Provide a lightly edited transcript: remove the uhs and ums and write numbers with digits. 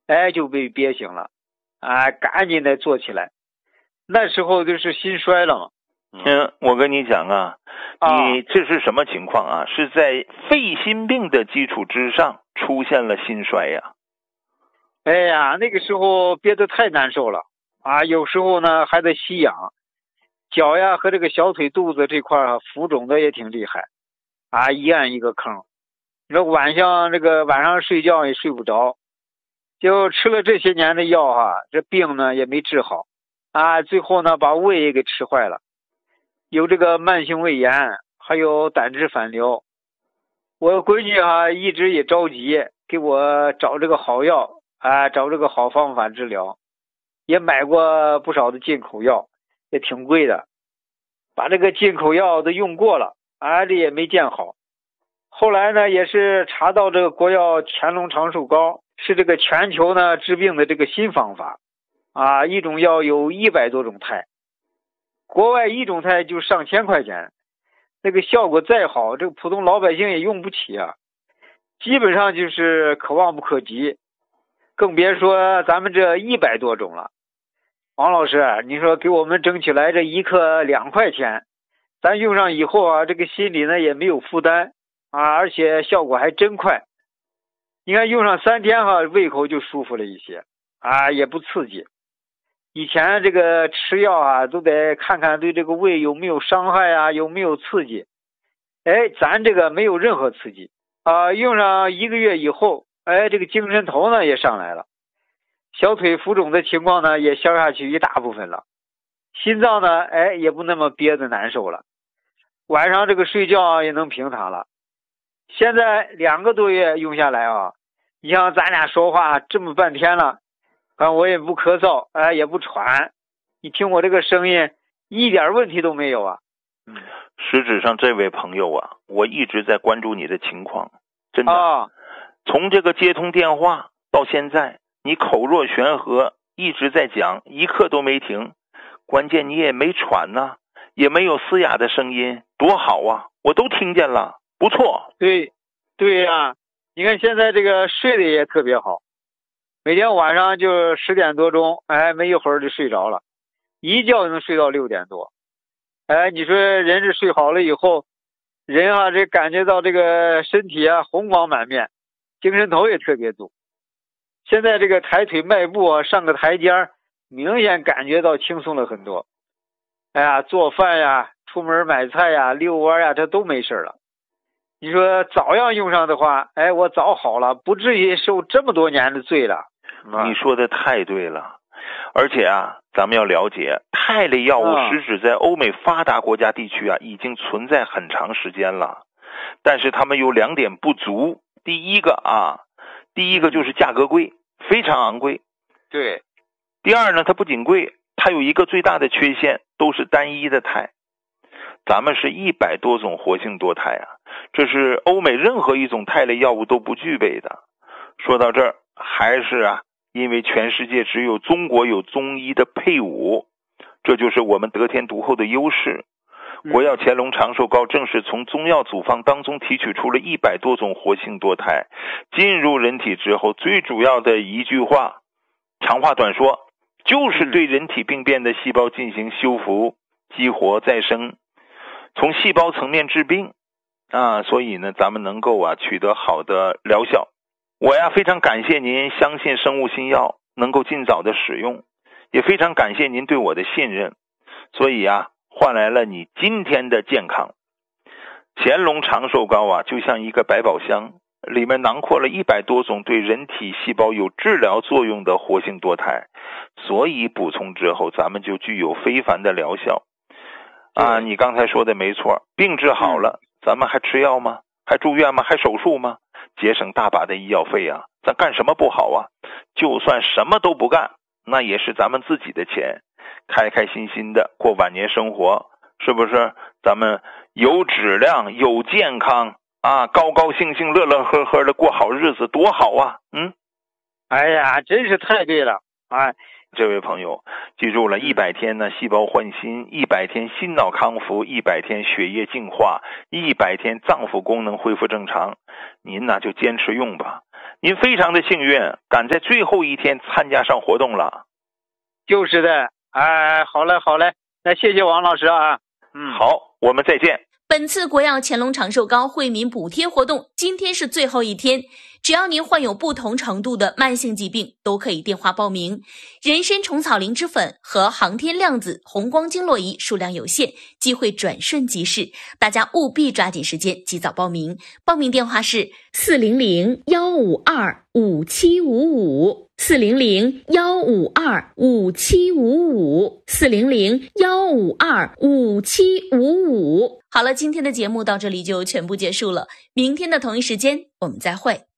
就被憋醒了，赶紧的坐起来。那时候就是心衰了嘛。 我跟你讲啊，你这是什么情况啊？是在肺心病的基础之上出现了心衰呀。 哎呀，那个时候憋得太难受了有时候呢还得吸氧，脚呀和这个小腿肚子这块浮肿的也挺厉害一按一个坑。你说晚上睡觉也睡不着，就吃了这些年的药这病呢也没治好最后呢把胃也给吃坏了，有这个慢性胃炎，还有胆汁反流。我闺女一直也着急给我找这个好药找这个好方法治疗，也买过不少的进口药，也挺贵的，把这个进口药都用过了这也没见好。后来呢也是查到这个国药乾隆长寿膏是这个全球呢治病的这个新方法一种药有100多种肽，国外一种肽就上千块钱，那个效果再好，这个普通老百姓也用不起基本上就是可望不可及，更别说咱们这100多种了。王老师，你说给我们整起来这一克2块钱，咱用上以后这个心里呢也没有负担而且效果还真快。你看用上3天胃口就舒服了一些也不刺激。以前这个吃药都得看看对这个胃有没有伤害有没有刺激。咱这个没有任何刺激用上1个月以后这个精神头呢也上来了，小腿浮肿的情况呢也消下去一大部分了，心脏呢也不那么憋得难受了，晚上这个睡觉也能平躺了。现在2个多月用下来你像咱俩说话这么半天了，我也不咳嗽也不喘，你听我这个声音一点问题都没有实质上这位朋友我一直在关注你的情况，真的从这个接通电话到现在，你口若悬河一直在讲，一刻都没停，关键你也没喘也没有嘶哑的声音，多好我都听见了，不错。 对呀，你看现在这个睡得也特别好，每天晚上就10点多钟没一会儿就睡着了，一觉能睡到6点多。你说人这睡好了以后，人这感觉到这个身体红光满面，精神头也特别足。现在这个抬腿迈步上个台阶明显感觉到轻松了很多。做饭出门买菜遛弯这都没事了。你说早要用上的话我早好了，不至于受这么多年的罪了。 你说的太对了，而且咱们要了解，肽类药物实质在欧美发达国家地区已经存在很长时间了，但是他们有2点不足。第一个就是价格贵，非常昂贵。 对。 第二呢，它不仅贵，它有一个最大的缺陷，都是单一的肽。咱们是100多种活性多肽这是欧美任何一种肽类药物都不具备的。说到这儿，还是因为全世界只有中国有中医的配伍，这就是我们得天独厚的优势。国药乾隆长寿膏正是从中药组方当中提取出了100多种活性多肽，进入人体之后，最主要的一句话，长话短说，就是对人体病变的细胞进行修复、激活、再生，从细胞层面治病所以呢，咱们能够取得好的疗效。我非常感谢您相信生物新药，能够尽早的使用，也非常感谢您对我的信任，所以换来了你今天的健康。乾隆长寿膏就像一个百宝箱，里面囊括了100多种对人体细胞有治疗作用的活性多肽，所以补充之后咱们就具有非凡的疗效你刚才说的没错，病治好了咱们还吃药吗？还住院吗？还手术吗？节省大把的医药费咱干什么不好就算什么都不干，那也是咱们自己的钱，开开心心的过晚年生活，是不是？咱们有质量有健康高高兴兴乐乐呵呵的过好日子，多好哎呀，真是太对了这位朋友记住了，100天呢细胞换新，100天心脑康复，100天血液净化，100天脏腑功能恢复正常。您就坚持用吧， 您非常的幸运，赶在最后一天参加上活动了。 就是的，哎，好嘞，那谢谢王老师啊。 好，我们再见。 本次国药乾隆长寿膏惠民补贴活动今天是最后一天，只要您患有不同程度的慢性疾病，都可以电话报名。人参虫草灵芝粉和航天量子红光经络仪数量有限，机会转瞬即逝，大家务必抓紧时间及早报名。报名电话是400-152-5755 400-152-5755 400-152-5755。好了，今天的节目到这里就全部结束了，明天的同一时间我们再会。